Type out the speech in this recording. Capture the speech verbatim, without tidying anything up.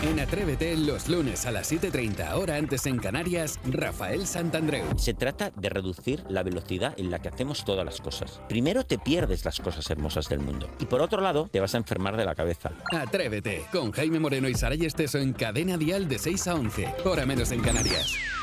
En Atrévete, los lunes a las siete y treinta, hora antes en Canarias, Rafael Santandreu. Se trata de reducir la velocidad en la que hacemos todas las cosas. Primero te pierdes las cosas hermosas del mundo y por otro lado te vas a enfermar de la cabeza. Atrévete, con Jaime Moreno y Saray Esteso en Cadena Dial de seis a once, hora menos en Canarias.